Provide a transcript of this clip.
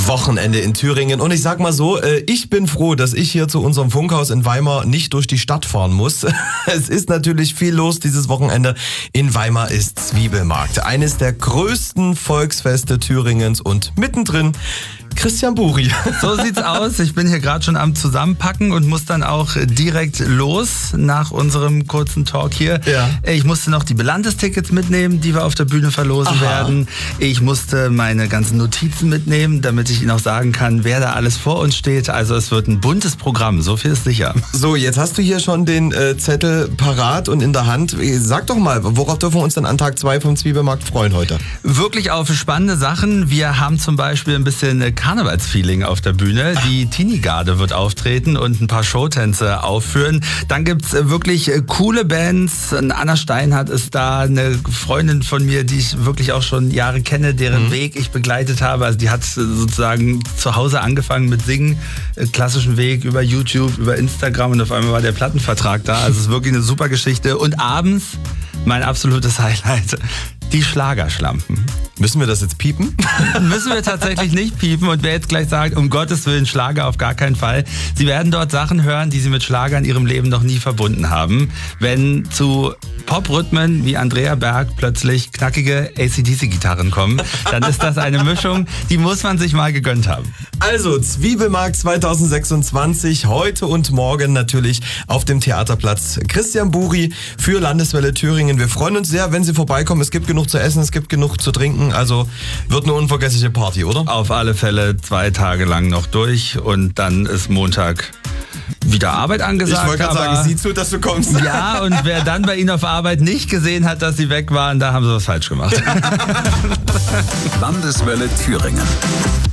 Wochenende in Thüringen. Und ich sag mal so, ich bin froh, dass ich hier zu unserem Funkhaus in Weimar nicht durch die Stadt fahren muss. Es ist natürlich viel los dieses Wochenende. In Weimar ist Zwiebelmarkt, eines der größten Volksfeste Thüringens, und mittendrin Christian Buri. So sieht's aus. Ich bin hier gerade schon am Zusammenpacken und muss dann auch direkt los nach unserem kurzen Talk hier. Ja. Ich musste noch die Belandes-Tickets mitnehmen, die wir auf der Bühne verlosen werden. Ich musste meine ganzen Notizen mitnehmen, damit ich Ihnen auch sagen kann, wer da alles vor uns steht. Also es wird ein buntes Programm, so viel ist sicher. So, jetzt hast du hier schon den Zettel parat und in der Hand. Sag doch mal, worauf dürfen wir uns dann an Tag 2 vom Zwiebelmarkt freuen heute? Wirklich auf spannende Sachen. Wir haben zum Beispiel ein bisschen Karnevalsfeeling auf der Bühne. Die Teenie-Garde wird auftreten und ein paar Showtänze aufführen. Dann gibt's wirklich coole Bands. Anna Steinhardt ist da, eine Freundin von mir, die ich wirklich auch schon Jahre kenne, deren Weg ich begleitet habe. Also die hat sozusagen zu Hause angefangen mit Singen, klassischen Weg über YouTube, über Instagram, und auf einmal war der Plattenvertrag da. Also es ist wirklich eine super Geschichte. Und abends mein absolutes Highlight: die Schlagerschlampen. Müssen wir das jetzt piepen? Müssen wir tatsächlich nicht piepen. Und wer jetzt gleich sagt, um Gottes Willen, Schlager auf gar keinen Fall. Sie werden dort Sachen hören, die Sie mit Schlager in Ihrem Leben noch nie verbunden haben. Wenn zu Pop-Rhythmen wie Andrea Berg plötzlich knackige AC/DC-Gitarren kommen, dann ist das eine Mischung, die muss man sich mal gegönnt haben. Also Zwiebelmarkt 2026, heute und morgen natürlich auf dem Theaterplatz. Christian Buri für Landeswelle Thüringen. Wir freuen uns sehr, wenn Sie vorbeikommen. Es gibt genug zu essen, es gibt genug zu trinken. Also wird eine unvergessliche Party, oder? Auf alle Fälle 2 Tage lang noch durch, und dann ist Montag wieder Arbeit angesagt. Ich wollte gerade sagen, sieh zu, dass du kommst. Ja, und wer dann bei Ihnen auf Arbeit nicht gesehen hat, dass Sie weg waren, da haben Sie was falsch gemacht. Landeswelle Thüringen.